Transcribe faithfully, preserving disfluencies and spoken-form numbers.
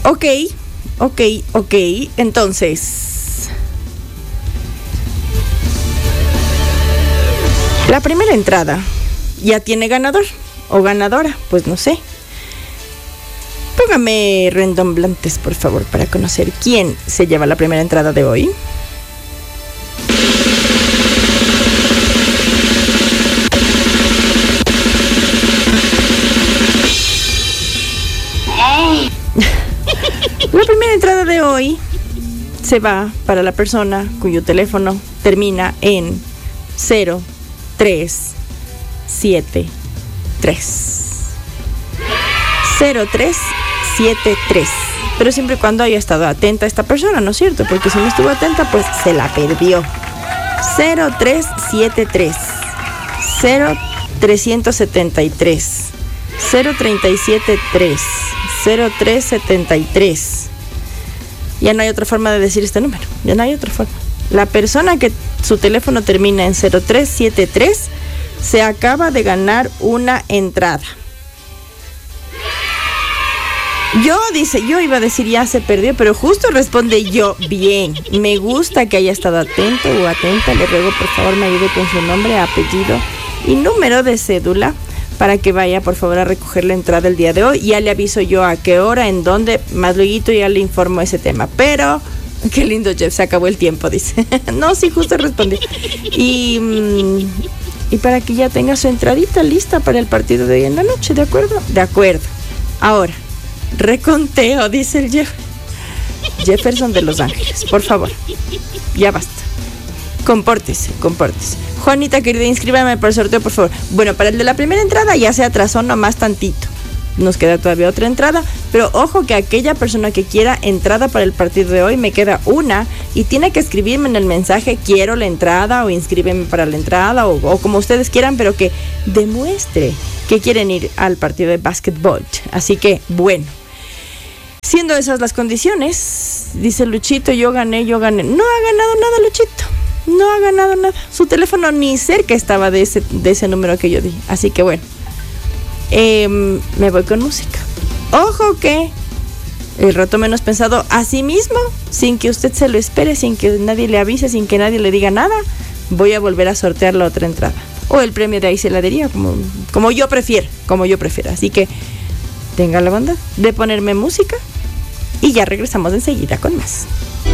Ok, ok, ok. Entonces, la primera entrada ya tiene ganador o ganadora, pues no sé. Póngame redomblantes, por favor, para conocer quién se lleva la primera entrada de hoy. La primera entrada de hoy se va para la persona cuyo teléfono termina en cero tres siete tres. cero tres siete tres. Pero siempre y cuando haya estado atenta a esta persona, ¿no es cierto? Porque si no estuvo atenta, pues se la perdió. cero tres siete tres. cero tres siete tres. cero tres siete tres. cero tres siete tres. Ya no hay otra forma de decir este número. Ya no hay otra forma. La persona que su teléfono termina en cero tres siete tres se acaba de ganar una entrada. Yo, dice, yo iba a decir ya se perdió, pero justo responde yo, bien. Me gusta que haya estado atento o atenta. Le ruego, por favor, me ayude con su nombre, apellido y número de cédula para que vaya, por favor, a recoger la entrada el día de hoy. Ya le aviso yo a qué hora, en dónde, más luego ya le informo ese tema. Pero, qué lindo, Jeff, se acabó el tiempo, dice. No, sí, justo respondí. Y, y para que ya tenga su entradita lista para el partido de hoy en la noche, ¿de acuerdo? De acuerdo. Ahora, reconteo, dice el Jeff. Jefferson de Los Ángeles, por favor. Ya basta. Compórtese, compórtese. Juanita, querida, inscríbame para el sorteo, por favor. Bueno, para el de la primera entrada ya se atrasó nomás tantito. Nos queda todavía otra entrada, pero ojo que aquella persona que quiera entrada para el partido de hoy, me queda una y tiene que escribirme en el mensaje quiero la entrada o inscríbeme para la entrada o, o como ustedes quieran, pero que demuestre que quieren ir al partido de básquetbol. Así que, bueno, siendo esas las condiciones, dice Luchito, yo gané, yo gané. No ha ganado nada, Luchito. No ha ganado nada. Su teléfono ni cerca estaba de ese, de ese número que yo di. Así que bueno, eh, me voy con música. Ojo que el rato menos pensado, así mismo, sin que usted se lo espere, sin que nadie le avise, sin que nadie le diga nada, voy a volver a sortear la otra entrada. O el premio de Ace Heladería, como, como yo prefiero, como yo prefiero. Así que tenga la bondad de ponerme música y ya regresamos enseguida con más.